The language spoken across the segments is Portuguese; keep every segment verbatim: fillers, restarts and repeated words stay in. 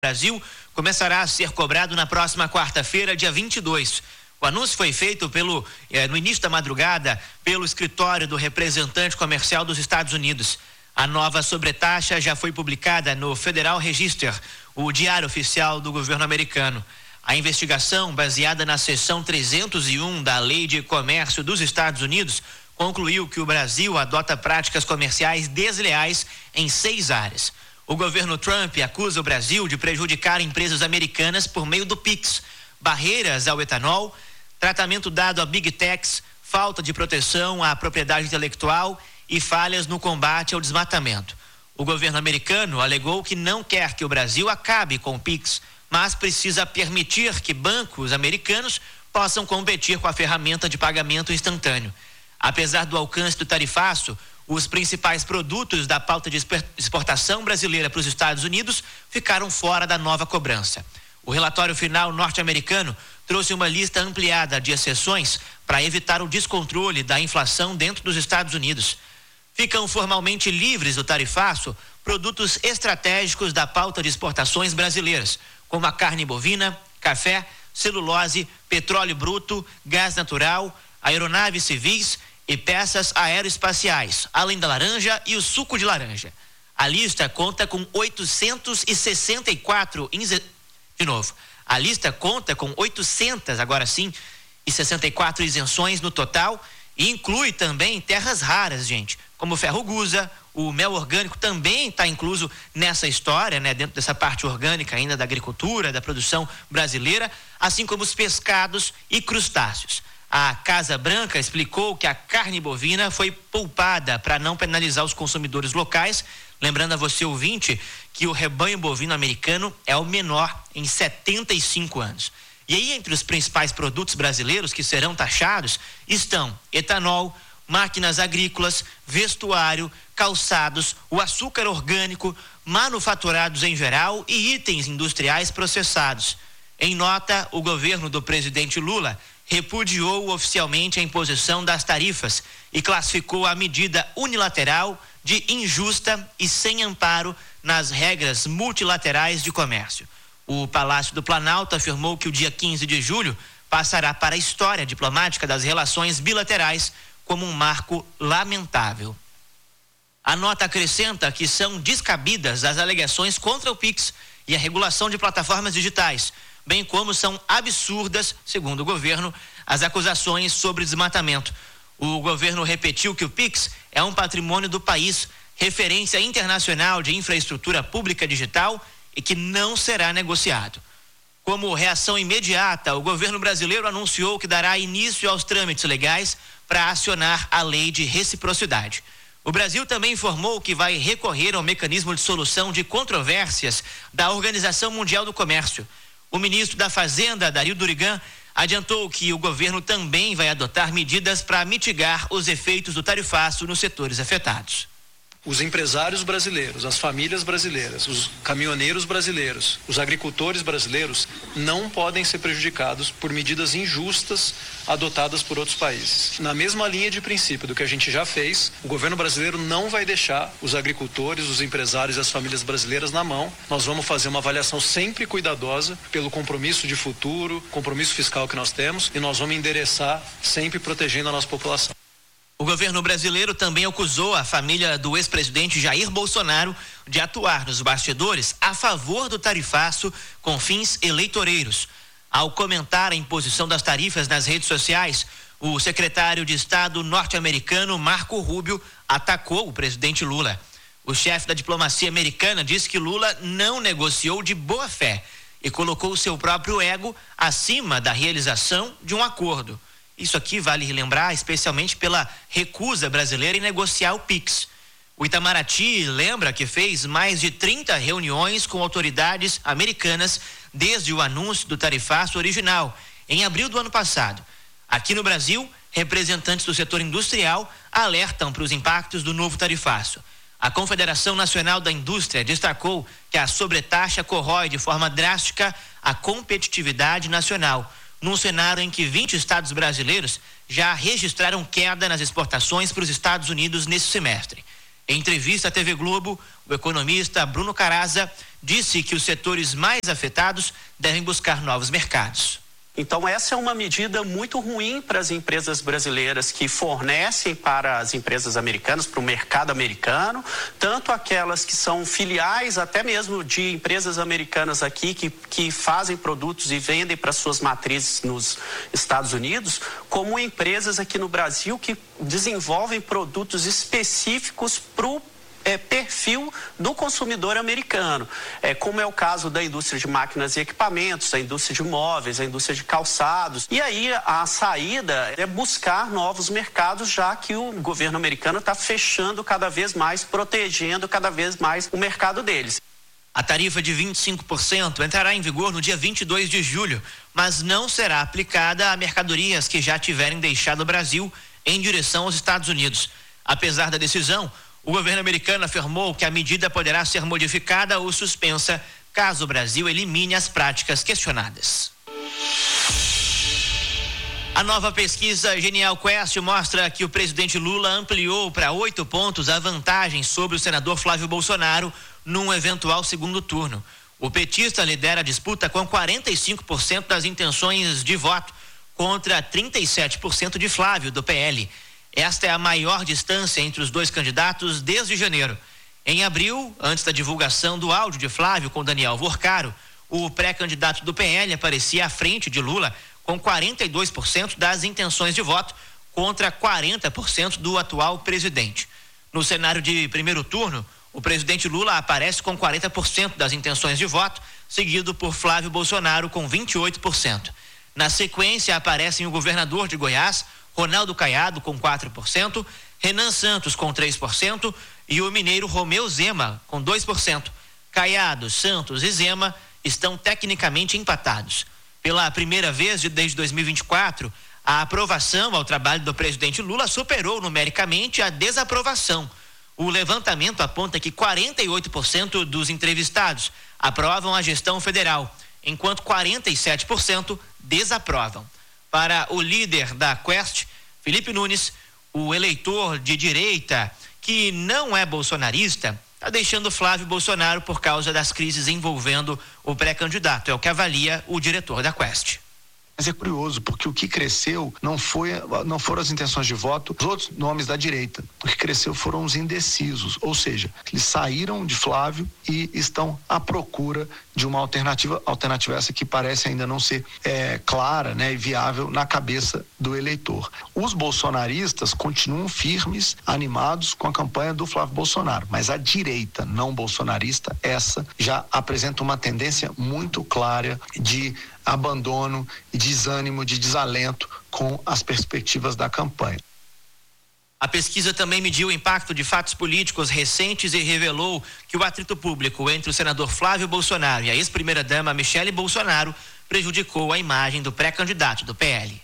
Brasil começará a ser cobrado na próxima quarta-feira, dia vinte e dois. O anúncio foi feito pelo, eh, no início da madrugada pelo escritório do representante comercial dos Estados Unidos. A nova sobretaxa já foi publicada no Federal Register, o diário oficial do governo americano. A investigação, baseada na seção trezentos e um da Lei de Comércio dos Estados Unidos, concluiu que o Brasil adota práticas comerciais desleais em seis áreas. O governo Trump acusa o Brasil de prejudicar empresas americanas por meio do Pix, barreiras ao etanol, tratamento dado a Big Techs, falta de proteção à propriedade intelectual e falhas no combate ao desmatamento. O governo americano alegou que não quer que o Brasil acabe com o Pix, mas precisa permitir que bancos americanos possam competir com a ferramenta de pagamento instantâneo. Apesar do alcance do tarifaço, os principais produtos da pauta de exportação brasileira para os Estados Unidos ficaram fora da nova cobrança. O relatório final norte-americano trouxe uma lista ampliada de exceções para evitar o descontrole da inflação dentro dos Estados Unidos. Ficam formalmente livres do tarifaço produtos estratégicos da pauta de exportações brasileiras, como a carne bovina, café, celulose, petróleo bruto, gás natural, aeronaves civis e peças aeroespaciais, além da laranja e o suco de laranja. A lista conta com oitocentos e sessenta e quatro inze... de novo. A lista conta com oitocentas, agora sim, e sessenta e quatro isenções no total e inclui também terras raras, gente, como o ferro gusa, o mel orgânico também está incluso nessa história, né, dentro dessa parte orgânica ainda da agricultura, da produção brasileira, assim como os pescados e crustáceos. A Casa Branca explicou que a carne bovina foi poupada para não penalizar os consumidores locais, lembrando a você, ouvinte, que o rebanho bovino americano é o menor em setenta e cinco anos. E aí, entre os principais produtos brasileiros que serão taxados estão etanol, máquinas agrícolas, vestuário, calçados, o açúcar orgânico, manufaturados em geral e itens industriais processados. Em nota, o governo do presidente Lula repudiou oficialmente a imposição das tarifas e classificou a medida unilateral de injusta e sem amparo nas regras multilaterais de comércio. O Palácio do Planalto afirmou que o dia quinze de julho passará para a história diplomática das relações bilaterais como um marco lamentável. A nota acrescenta que são descabidas as alegações contra o Pix e a regulação de plataformas digitais, bem como são absurdas, segundo o governo, as acusações sobre desmatamento. O governo repetiu que o Pix é um patrimônio do país, referência internacional de infraestrutura pública digital e que não será negociado. Como reação imediata, o governo brasileiro anunciou que dará início aos trâmites legais para acionar a lei de reciprocidade. O Brasil também informou que vai recorrer ao mecanismo de solução de controvérsias da Organização Mundial do Comércio. O ministro da Fazenda, Dario Durigan, adiantou que o governo também vai adotar medidas para mitigar os efeitos do tarifaço nos setores afetados. Os empresários brasileiros, as famílias brasileiras, os caminhoneiros brasileiros, os agricultores brasileiros não podem ser prejudicados por medidas injustas adotadas por outros países. Na mesma linha de princípio do que a gente já fez, o governo brasileiro não vai deixar os agricultores, os empresários e as famílias brasileiras na mão. Nós vamos fazer uma avaliação sempre cuidadosa pelo compromisso de futuro, compromisso fiscal que nós temos, e nós vamos endereçar sempre protegendo a nossa população. O governo brasileiro também acusou a família do ex-presidente Jair Bolsonaro de atuar nos bastidores a favor do tarifaço com fins eleitoreiros. Ao comentar a imposição das tarifas nas redes sociais, o secretário de Estado norte-americano Marco Rubio atacou o presidente Lula. O chefe da diplomacia americana disse que Lula não negociou de boa fé e colocou o seu próprio ego acima da realização de um acordo. Isso aqui vale relembrar, especialmente pela recusa brasileira em negociar o Pix. O Itamaraty lembra que fez mais de trinta reuniões com autoridades americanas desde o anúncio do tarifaço original, em abril do ano passado. Aqui no Brasil, representantes do setor industrial alertam para os impactos do novo tarifaço. A Confederação Nacional da Indústria destacou que a sobretaxa corrói de forma drástica a competitividade nacional, num cenário em que vinte estados brasileiros já registraram queda nas exportações para os Estados Unidos nesse semestre. Em entrevista à T V Globo, o economista Bruno Caraza disse que os setores mais afetados devem buscar novos mercados. Então essa é uma medida muito ruim para as empresas brasileiras que fornecem para as empresas americanas, para o mercado americano, tanto aquelas que são filiais até mesmo de empresas americanas aqui que, que fazem produtos e vendem para suas matrizes nos Estados Unidos, como empresas aqui no Brasil que desenvolvem produtos específicos para o É, perfil do consumidor americano, é, como é o caso da indústria de máquinas e equipamentos, a indústria de móveis, a indústria de calçados. E aí a saída é buscar novos mercados, já que o governo americano está fechando cada vez mais, protegendo cada vez mais o mercado deles. A tarifa de vinte e cinco por cento entrará em vigor no dia vinte e dois de julho, mas não será aplicada a mercadorias que já tiverem deixado o Brasil em direção aos Estados Unidos. Apesar da decisão, o governo americano afirmou que a medida poderá ser modificada ou suspensa caso o Brasil elimine as práticas questionadas. A nova pesquisa Genial Quest mostra que o presidente Lula ampliou para oito pontos a vantagem sobre o senador Flávio Bolsonaro num eventual segundo turno. O petista lidera a disputa com quarenta e cinco por cento das intenções de voto contra trinta e sete por cento de Flávio, do P L. Esta é a maior distância entre os dois candidatos desde janeiro. Em abril, antes da divulgação do áudio de Flávio com Daniel Vorcaro, o pré-candidato do P L aparecia à frente de Lula com quarenta e dois por cento das intenções de voto contra quarenta por cento do atual presidente. No cenário de primeiro turno, o presidente Lula aparece com quarenta por cento das intenções de voto, seguido por Flávio Bolsonaro com vinte e oito por cento. Na sequência, aparecem o governador de Goiás, Ronaldo Caiado, com quatro por cento, Renan Santos, com três por cento e o mineiro Romeu Zema, com dois por cento. Caiado, Santos e Zema estão tecnicamente empatados. Pela primeira vez desde dois mil e vinte e quatro, a aprovação ao trabalho do presidente Lula superou numericamente a desaprovação. O levantamento aponta que quarenta e oito por cento dos entrevistados aprovam a gestão federal, enquanto quarenta e sete por cento desaprovam. Para o líder da Quest, Felipe Nunes, o eleitor de direita que não é bolsonarista está deixando Flávio Bolsonaro por causa das crises envolvendo o pré-candidato. É o que avalia o diretor da Quest. Mas é curioso, porque o que cresceu não, foi, não foram as intenções de voto dos outros nomes da direita. O que cresceu foram os indecisos, ou seja, eles saíram de Flávio e estão à procura de uma alternativa, alternativa essa que parece ainda não ser é, clara, né, e viável na cabeça do eleitor. Os bolsonaristas continuam firmes, animados com a campanha do Flávio Bolsonaro, mas a direita não bolsonarista, essa já apresenta uma tendência muito clara de abandono e desânimo, de desalento com as perspectivas da campanha. A pesquisa também mediu o impacto de fatos políticos recentes e revelou que o atrito público entre o senador Flávio Bolsonaro e a ex-primeira-dama Michele Bolsonaro prejudicou a imagem do pré-candidato do P L.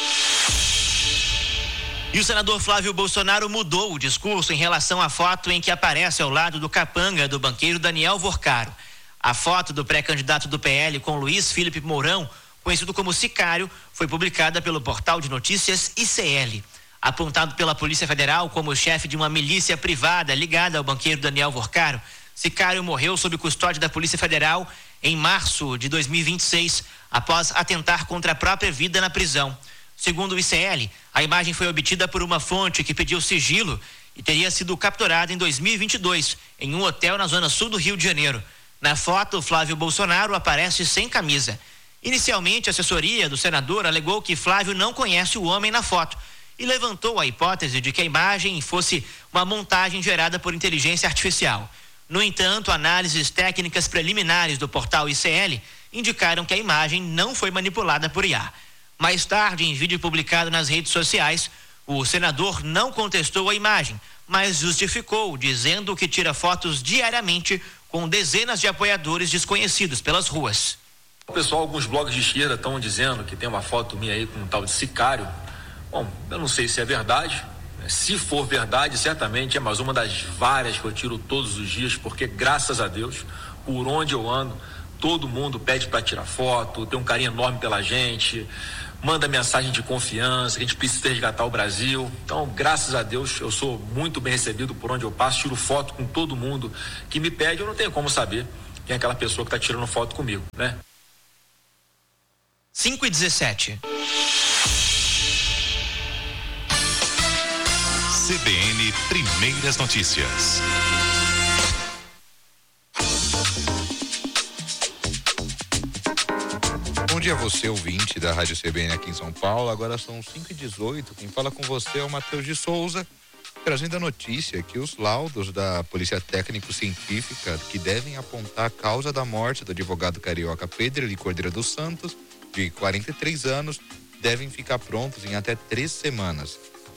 E o senador Flávio Bolsonaro mudou o discurso em relação à foto em que aparece ao lado do capanga do banqueiro Daniel Vorcaro. A foto do pré-candidato do P L com Luiz Felipe Mourão, conhecido como Sicário, foi publicada pelo portal de notícias I C L. Apontado pela Polícia Federal como chefe de uma milícia privada ligada ao banqueiro Daniel Vorcaro, Sicário morreu sob custódia da Polícia Federal em março de dois mil e vinte e seis, após atentar contra a própria vida na prisão. Segundo o I C L, a imagem foi obtida por uma fonte que pediu sigilo e teria sido capturada em dois mil e vinte e dois, em um hotel na zona sul do Rio de Janeiro. Na foto, Flávio Bolsonaro aparece sem camisa. Inicialmente, a assessoria do senador alegou que Flávio não conhece o homem na foto e levantou a hipótese de que a imagem fosse uma montagem gerada por inteligência artificial. No entanto, análises técnicas preliminares do portal I C L indicaram que a imagem não foi manipulada por I A. Mais tarde, em vídeo publicado nas redes sociais, o senador não contestou a imagem, mas justificou, dizendo que tira fotos diariamente com dezenas de apoiadores desconhecidos pelas ruas. O pessoal, alguns blogs de esquerda estão dizendo que tem uma foto minha aí com um tal de Sicário. Bom, eu não sei se é verdade. Se for verdade, certamente é mais uma das várias que eu tiro todos os dias, porque graças a Deus, por onde eu ando, todo mundo pede para tirar foto, tem um carinho enorme pela gente, manda mensagem de confiança, que a gente precisa resgatar o Brasil. Então, graças a Deus, eu sou muito bem recebido por onde eu passo, tiro foto com todo mundo que me pede, eu não tenho como saber quem é aquela pessoa que está tirando foto comigo, né? cinco e dezessete. C B N Primeiras Notícias. Bom dia a você, ouvinte da Rádio C B N aqui em São Paulo. Agora são cinco e dezoito. Quem fala com você é o Matheus de Souza, trazendo a notícia que os laudos da Polícia Técnico-Científica que devem apontar a causa da morte do advogado carioca Pedro Eli Cordeiro dos Santos, de quarenta e três anos, devem ficar prontos em até três semanas.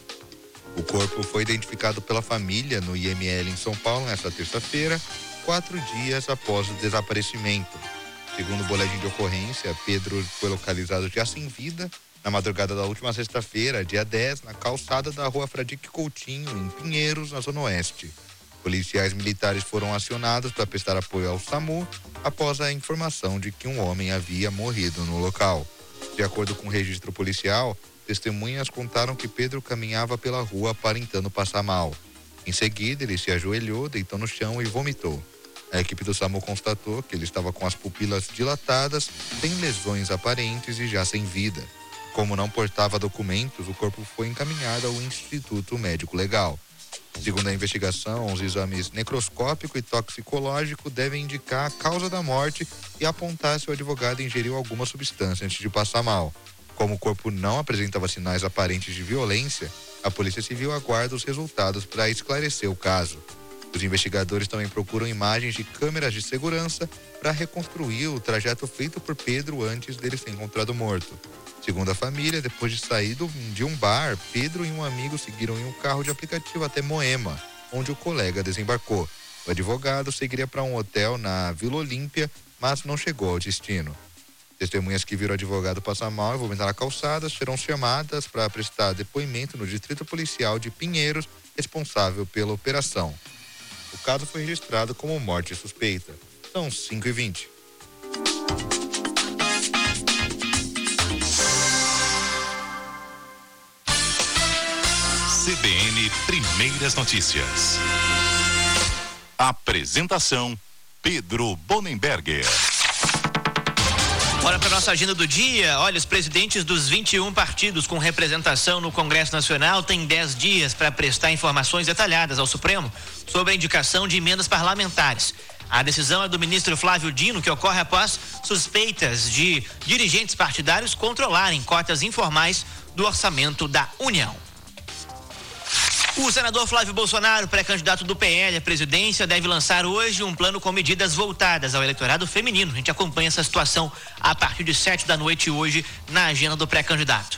O corpo foi identificado pela família no I M L em São Paulo nesta terça-feira, quatro dias após o desaparecimento. Segundo o boletim de ocorrência, Pedro foi localizado já sem vida na madrugada da última sexta-feira, dia dez, na calçada da rua Fradique Coutinho, em Pinheiros, na Zona Oeste. Policiais militares foram acionados para prestar apoio ao SAMU após a informação de que um homem havia morrido no local. De acordo com o registro policial, testemunhas contaram que Pedro caminhava pela rua aparentando passar mal. Em seguida, ele se ajoelhou, deitou no chão e vomitou. A equipe do SAMU constatou que ele estava com as pupilas dilatadas, sem lesões aparentes e já sem vida. Como não portava documentos, o corpo foi encaminhado ao Instituto Médico Legal. Segundo a investigação, os exames necroscópico e toxicológico devem indicar a causa da morte e apontar se o advogado ingeriu alguma substância antes de passar mal. Como o corpo não apresentava sinais aparentes de violência, a Polícia Civil aguarda os resultados para esclarecer o caso. Os investigadores também procuram imagens de câmeras de segurança para reconstruir o trajeto feito por Pedro antes dele ser encontrado morto. Segundo a família, depois de sair de um bar, Pedro e um amigo seguiram em um carro de aplicativo até Moema, onde o colega desembarcou. O advogado seguiria para um hotel na Vila Olímpia, mas não chegou ao destino. Testemunhas que viram o advogado passar mal e vomitar na calçada serão chamadas para prestar depoimento no Distrito Policial de Pinheiros, responsável pela operação. O caso foi registrado como morte suspeita. São cinco e vinte. C B N Primeiras Notícias. Apresentação: Pedro Bonenberger. Bora para nossa agenda do dia. Olha, os presidentes dos vinte e um partidos com representação no Congresso Nacional têm dez dias para prestar informações detalhadas ao Supremo sobre a indicação de emendas parlamentares. A decisão é do ministro Flávio Dino, que ocorre após suspeitas de dirigentes partidários controlarem cotas informais do orçamento da União. O senador Flávio Bolsonaro, pré-candidato do P L à presidência, deve lançar hoje um plano com medidas voltadas ao eleitorado feminino. A gente acompanha essa situação a partir de sete da noite hoje na agenda do pré-candidato.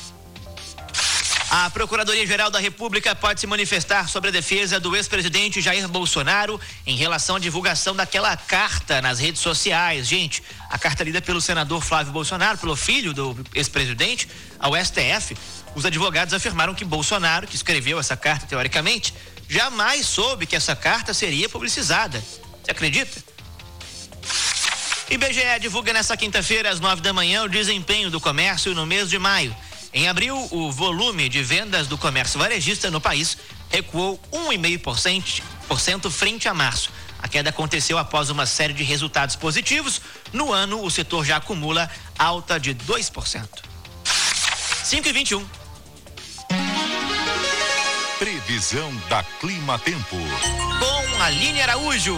A Procuradoria-Geral da República pode se manifestar sobre a defesa do ex-presidente Jair Bolsonaro em relação à divulgação daquela carta nas redes sociais. Gente, a carta lida pelo senador Flávio Bolsonaro, pelo filho do ex-presidente, ao S T F. Os advogados afirmaram que Bolsonaro, que escreveu essa carta teoricamente, jamais soube que essa carta seria publicizada. Você acredita? I B G E divulga nesta quinta-feira, às nove da manhã, o desempenho do comércio no mês de maio. Em abril, o volume de vendas do comércio varejista no país recuou um vírgula cinco por cento frente a março. A queda aconteceu após uma série de resultados positivos. No ano, o setor já acumula alta de dois por cento. cinco e vinte e um. Previsão da Clima Tempo. Com Aline Araújo.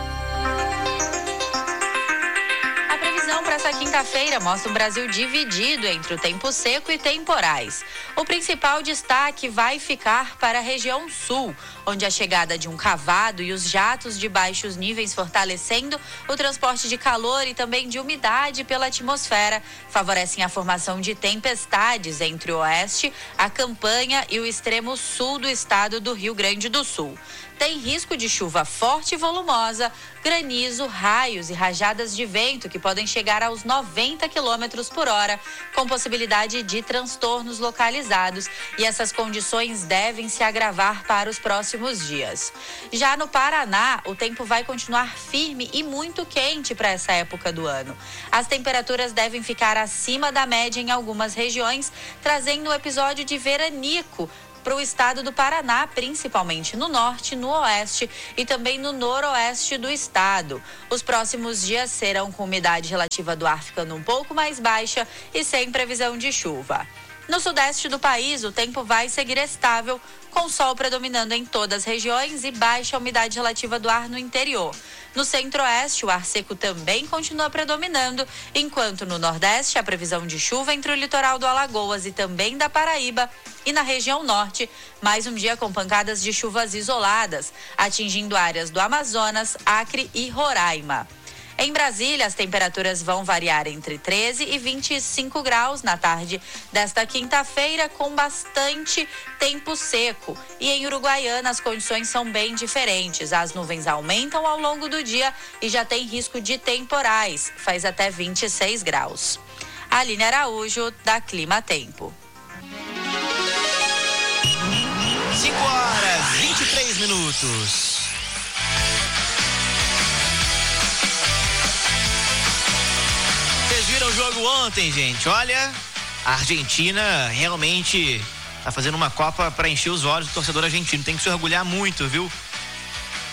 A previsão para essa quinta-feira mostra um Brasil dividido entre o tempo seco e temporais. O principal destaque vai ficar para a região sul, onde a chegada de um cavado e os jatos de baixos níveis fortalecendo o transporte de calor e também de umidade pela atmosfera favorecem a formação de tempestades entre o oeste, a campanha e o extremo sul do estado do Rio Grande do Sul. tem risco de chuva forte e volumosa, granizo, raios e rajadas de vento que podem chegar aos noventa quilômetros por hora, com possibilidade de transtornos localizados, e essas condições devem se agravar para os próximos dias. Já no Paraná, o tempo vai continuar firme e muito quente para essa época do ano. As temperaturas devem ficar acima da média em algumas regiões, trazendo um episódio de veranico para o estado do Paraná, principalmente no norte, no oeste e também no noroeste do estado. Os próximos dias serão com umidade relativa do ar ficando um pouco mais baixa e sem previsão de chuva. No sudeste do país, o tempo vai seguir estável, com sol predominando em todas as regiões e baixa umidade relativa do ar no interior. No centro-oeste, o ar seco também continua predominando, enquanto no nordeste, a previsão de chuva entre o litoral do Alagoas e também da Paraíba, e na região norte, mais um dia com pancadas de chuvas isoladas, atingindo áreas do Amazonas, Acre e Roraima. Em Brasília, as temperaturas vão variar entre treze e vinte e cinco graus na tarde desta quinta-feira, com bastante tempo seco. E em Uruguaiana, as condições são bem diferentes. As nuvens aumentam ao longo do dia e já tem risco de temporais. Faz até vinte e seis graus. Aline Araújo, da Clima Tempo. cinco horas, vinte e três minutos. Vocês viram o jogo ontem, gente? Olha, a Argentina realmente tá fazendo uma Copa para encher os olhos do torcedor argentino. Tem que se orgulhar muito, viu?